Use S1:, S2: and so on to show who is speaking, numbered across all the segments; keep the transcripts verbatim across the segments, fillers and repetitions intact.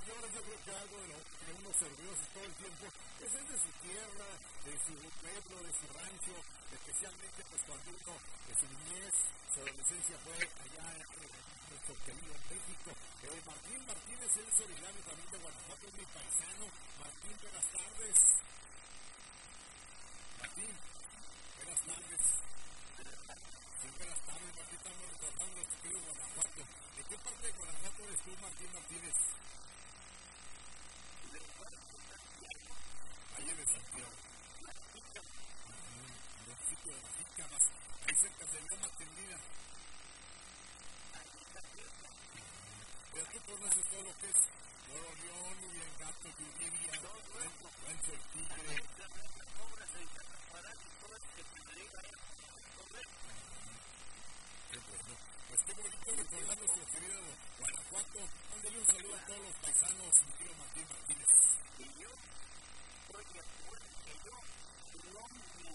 S1: señores, yo creo que algo de lo que uno se orgulloso todo el tiempo es el de su tierra, de su pueblo, de su rancho, especialmente pues cuando uno de su niñez, su adolescencia fue allá en nuestro querido México. Eh, Martín Martínez, él es originario también de Guanajuato, es mi paisano. Martín, buenas tardes. Martín, buenas tardes. Sí, buenas tardes, Martín, estamos recordando nuestro querido Guanajuato. ¿De qué parte de Guanajuato eres tú, Martín Martínez? Valle de Santiago. En el sitio de las Jícamas, ahí cerca de Loma Tendida. Pero tú conoces todo lo que es Moroleón, Uriangato, Yuriria, Rancho El Tigre. Qué bueno. Pues qué bonito recordar nuestro querido Guanajuato. Mándale un saludo a todos los paisanos, mi querido Martín Martínez. Y yo, porque que yo no me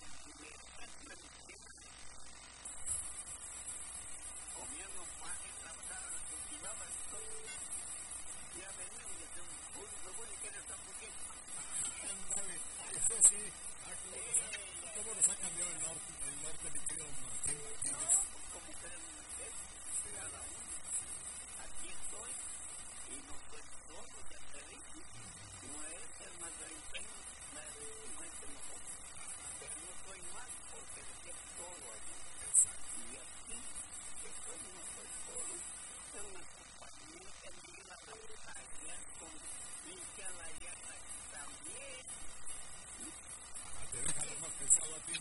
S1: comiendo más y trabajaba, cultivaba esto. Ya venía y decía, uy, me voy a querer estar poquito. Ándale, eso sí. ¿Cómo nos ha cambiado el norte, el norte, mi querido Martín Martínez? Como que cada uno. Aquí estoy y no estoy solo, ya te dije. No es el más veinteno, no es el mejor. Pero no estoy mal porque dejé todo allí. Y aquí estoy, no estoy solo. Es una compañía que me iba a trabajar con limpiar la guerra también. Te deja lo más pesado a ti.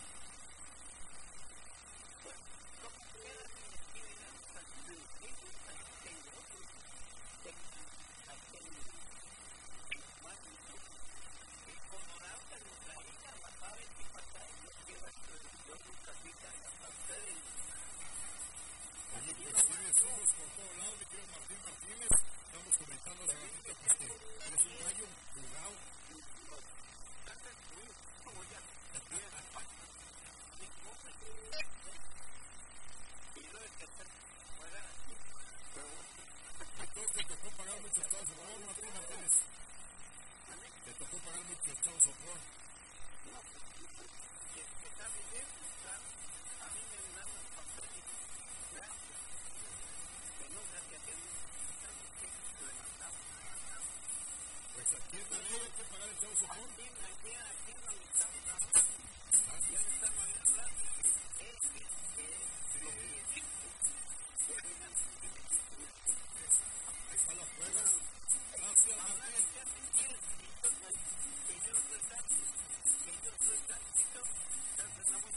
S1: Pues, como quieras, me quieren hacer el tiempo, tengo otros, tengo aquel más y Colorado que nos traía, la sabe que pasa, yo quiero yo nunca fui a ustedes. Oye, pues tienes hijos por todos lados, mi querido Martín Martínez. Estamos comentando hace ratito pues que eres un gallo jugado. Entonces te tocó pagar mucho Estado Socorro, Martín Martínez. Te tocó pagar mucho Estado Socorro. No, que está bien, a mí me dan los papeles, que nunca se atienden, que levantamos. Pues aquí en la ley hay que pagar el Estado Socorro. Aquí, aquí,